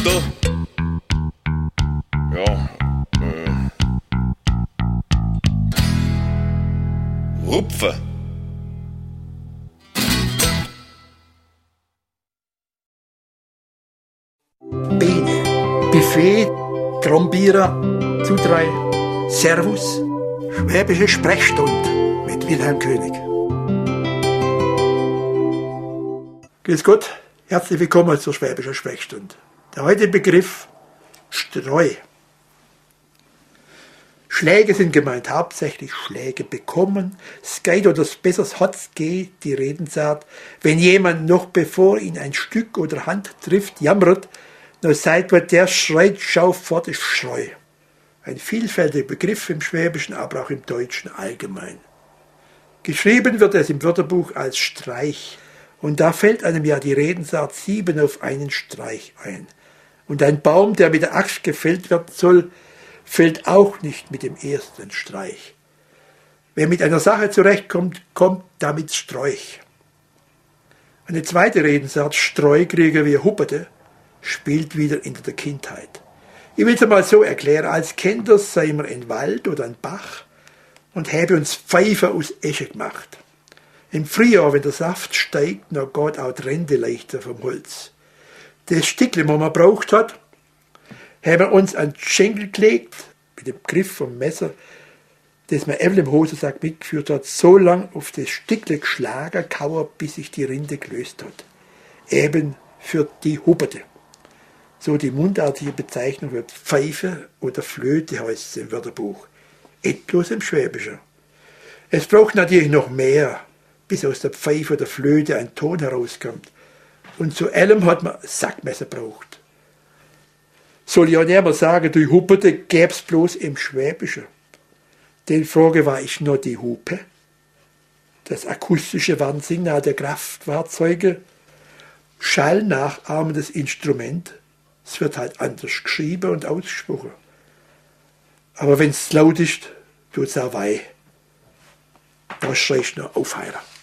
Viertel. Ja, Rupfen. Biene, Buffet, Trombierer, Zudrei, Servus, Schwäbische Sprechstunde mit Wilhelm König. Grüß Gott, herzlich willkommen zur Schwäbischen Sprechstunde. Der heutige Begriff Streu. Schläge sind gemeint, hauptsächlich Schläge bekommen. Es geht oder besser hat's geht, die Redensart, wenn jemand noch bevor ihn ein Stück oder Hand trifft, jammert, nur seit wird der schreit, schau fort, ist Schreu. Ein vielfältiger Begriff im Schwäbischen, aber auch im Deutschen allgemein. Geschrieben wird es im Wörterbuch als Streich. Und da fällt einem ja die Redensart 7 auf einen Streich ein. Und ein Baum, der mit der Axt gefällt werden soll, fällt auch nicht mit dem ersten Streich. Wer mit einer Sache zurechtkommt, kommt damit Sträuch. Eine zweite Redensart, Streukrieger wie Hupperte, spielt wieder in der Kindheit. Ich will es einmal so erklären, als Kinder seien wir in Wald oder ein Bach und haben uns Pfeife aus Esche gemacht. Im Frühjahr, wenn der Saft steigt, dann geht auch die Rinde leichter vom Holz. Das Stückchen, das man braucht hat, haben wir uns an den Schenkel gelegt, mit dem Griff vom Messer, das man eben im Hosensack mitgeführt hat, so lang auf das Stückchen geschlagen, kauert, bis sich die Rinde gelöst hat. Eben für die Hupperte. So die mundartige Bezeichnung für Pfeife oder Flöte heißt es im Wörterbuch. Etwas im Schwäbischen. Es braucht natürlich noch mehr, bis aus der Pfeife oder Flöte ein Ton herauskommt. Und zu allem hat man Sackmesser braucht. Soll ja niemand sagen, die Hupperte gäb's bloß im Schwäbischen. Die Frage war, ist noch die Hupe? Das akustische Warnsignal der Kraftfahrzeuge, schallnachahmendes Instrument. Es wird halt anders geschrieben und ausgesprochen. Aber wenn es laut ist, tut es auch weh. Da schreist du noch aufheilen.